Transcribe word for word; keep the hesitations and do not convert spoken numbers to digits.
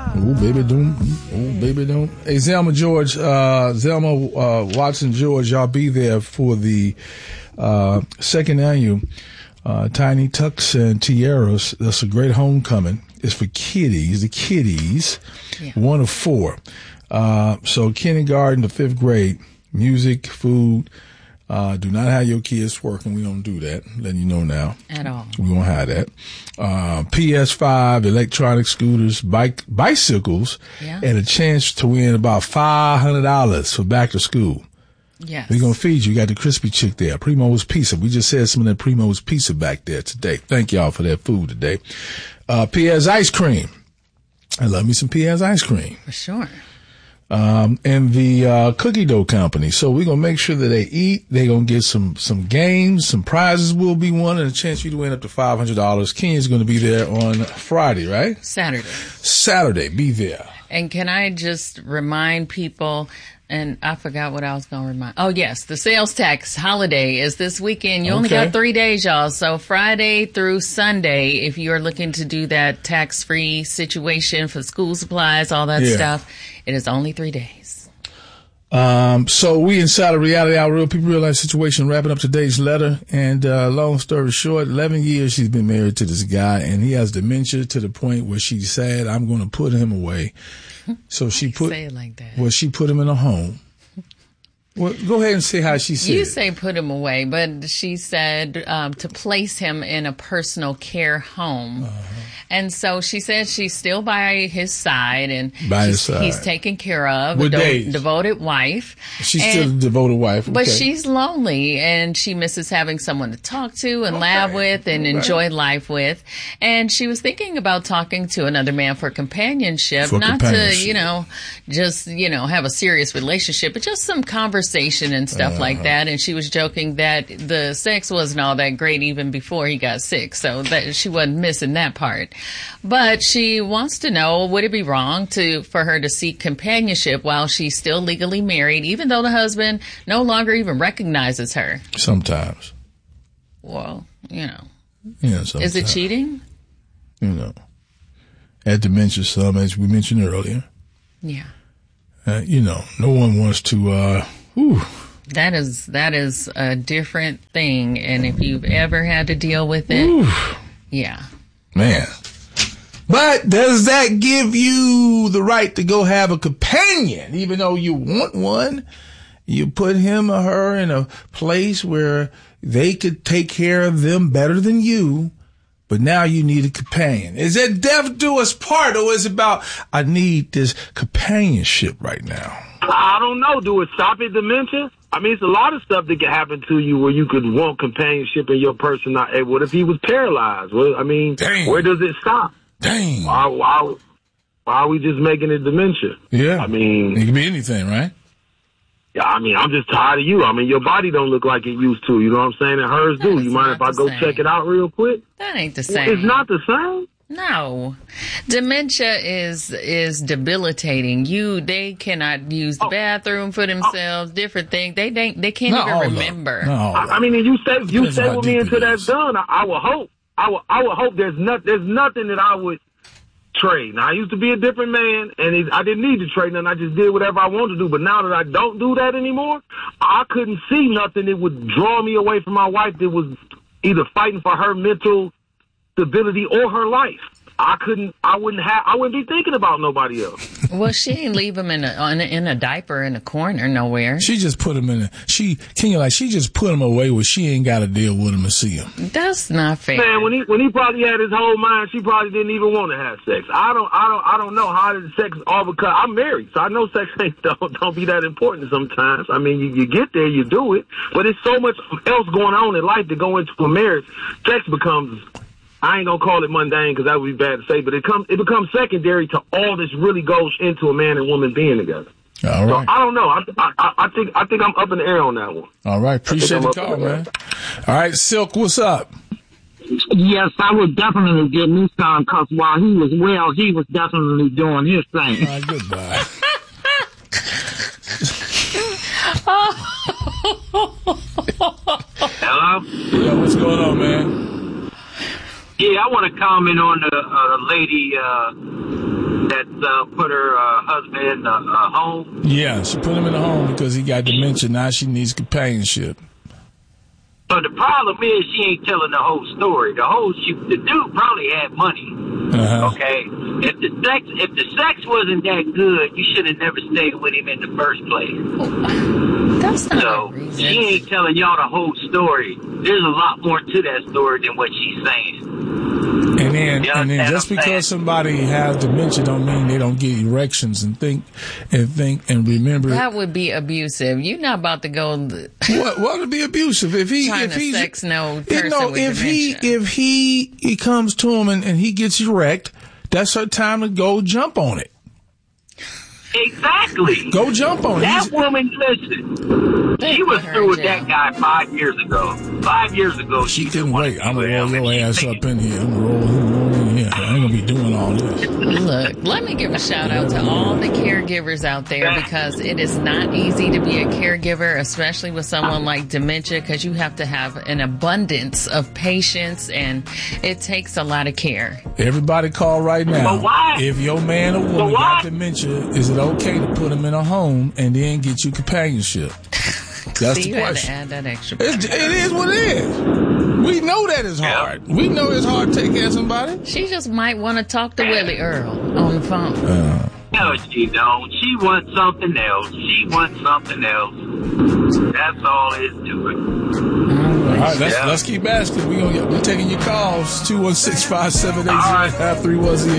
Oh, baby, don't. Oh, baby, don't. Hey, Zelma George, uh, Zelma uh, Watson George, y'all be there for the uh, second annual uh, Tiny Tucks and Tiaras. That's a great homecoming. It's for kiddies, the kiddies, yeah. One of four. Uh, so kindergarten to fifth grade, music, food. Uh, do not have your kids working. We don't do that. I'm letting you know now. At all. We won't have that. Uh, P S five, electronic scooters, bike, bicycles, yeah. And a chance to win about five hundred dollars for back to school. Yes. We're going to feed you. You got the crispy chick there. Primo's Pizza. We just had some of that Primo's Pizza back there today. Thank y'all for that food today. Uh, Pierre's Ice Cream. I love me some Pierre's Ice Cream. For sure. Um, and the, uh, cookie dough company. So we're going to make sure that they eat. They're going to get some, some games, some prizes will be won, and a chance for you to win up to five hundred dollars. Kenya's going to be there on Friday, right? Saturday. Saturday. Be there. And can I just remind people, and I forgot what I was going to remind. Oh, yes. The sales tax holiday is this weekend. You okay. only got three days, y'all. So Friday through Sunday, if you're looking to do that tax-free situation for school supplies, all that yeah. stuff, it is only three days. Um, so we inside of Reality Hour, Real People, Real Life Situation, wrapping up today's letter. And, uh, long story short, eleven years she's been married to this guy, and he has dementia to the point where she said, I'm going to put him away. So she put, say it like that. Well, she put him in a home. Well, go ahead and say how she said You it. say put him away, but she said um, to place him in a personal care home. Uh-huh. And so she said she's still by his side, and by his side. He's taken care of. With a days. devoted wife. She's and, still a devoted wife. Okay. But she's lonely, and she misses having someone to talk to and okay. laugh with and okay. enjoy life with. And she was thinking about talking to another man for companionship, for not companionship. to, you know, just, you know, have a serious relationship, but just some conversation and stuff uh-huh. like that. And she was joking that the sex wasn't all that great even before he got sick, so that she wasn't missing that part. But she wants to know, would it be wrong to for her to seek companionship while she's still legally married, even though the husband no longer even recognizes her? Sometimes. Well, you know. Yeah, sometimes. Is it cheating? You know. At dementia, some, as we mentioned earlier. Yeah. Uh, you know, no one wants to, uh, whew. That is, that is a different thing. And if you've ever had to deal with it, Ooh. yeah. Man. But does that give you the right to go have a companion, even though you want one? You put him or her in a place where they could take care of them better than you, but now you need a companion. Is it death do us part, or is it about, I need this companionship right now? I don't know. Do it stop at dementia? I mean, it's a lot of stuff that can happen to you where you could want companionship and your person not able. What if he was paralyzed? Well, I mean, Dang. where does it stop? Dang. Why, why, why are we just making it dementia? Yeah. I mean, it can be anything, right? Yeah, I mean, I'm just tired of you. I mean, your body don't look like it used to. You know what I'm saying? And hers do. You mind if I go same. check it out real quick? That ain't the same. Well, it's not the same. No. Dementia is is debilitating. You they cannot use the oh. bathroom for themselves, oh. different things. They they, they can't not even remember. No. I, I mean, and you say you say with me until that's done, I, I will hope. I will I will hope there's not there's nothing that I would trade. Now, I used to be a different man, and it, I didn't need to trade nothing. I just did whatever I wanted to do. But now that I don't do that anymore, I couldn't see nothing that would draw me away from my wife that was either fighting for her mental stability or her life. I couldn't, I wouldn't have, I wouldn't be thinking about nobody else. Well, she ain't leave him in a, in a, in a diaper in a corner nowhere. She just put him in a, she, can you like, she just put him away where she ain't got to deal with him and see him. That's not fair. Man, when he, when he probably had his whole mind, she probably didn't even want to have sex. I don't, I don't, I don't know how did sex all because I'm married, so I know sex ain't, don't, don't be that important sometimes. I mean, you, you get there, you do it, but it's so much else going on in life to go into a marriage. Sex becomes, I ain't gonna call it mundane because that would be bad to say, but it comes it becomes secondary to all this really goes into a man and woman being together. All right. So I don't know. I, I I think I think I'm up in the air on that one. All right. Appreciate the call, man. All right, Silk, what's up? Yes, I would definitely get me some because while he was well, he was definitely doing his thing. All right, goodbye. Hello? Yeah, what's going on, man? Yeah, I want to comment on the uh, lady uh, that uh, put her uh, husband in a, a home. Yeah, she put him in a home because he got dementia. Now she needs companionship. But the problem is she ain't telling the whole story. The whole she, the dude probably had money. Uh-huh. Okay, if the sex if the sex wasn't that good, you should have never stayed with him in the first place. That's not so a reason. She ain't telling y'all the whole story. There's a lot more to that story than what she's saying. And then, you and then just because saying? somebody has dementia don't mean they don't get erections and think and think and remember. That would be abusive. You're not about to go. The, what? What would be abusive if he trying if to he's sex no person you know with if dementia. he if he he comes to him and, and he gets erect, that's her time to go jump on it. Exactly. Go jump on that it. That woman, listen, They she was put her through in with jail. that guy five years ago. Five years ago, She she couldn't wait. I'm gonna roll him, your and ass she's up in here. I'm gonna roll him roll in here. I ain't gonna be doing all this. Look, let me give a shout out to all the caregivers out there because it is not easy to be a caregiver, especially with someone like dementia, because you have to have an abundance of patience and it takes a lot of care. Everybody call right now. But why? If your man or woman But why? got dementia, is it okay to put him in a home and then get you companionship? That's See, the you had to question. add that extra. It's, it is what it is. We know that it's hard. We know it's hard to take care of somebody. She just might want to talk to Willie Earl on the phone. Uh, No, she don't. She wants something else. She wants something else. That's all there is to it. all right, let's, Yeah. let's keep asking. We're gonna get, we're taking your calls. two one six, five seven eight, zero five three one zero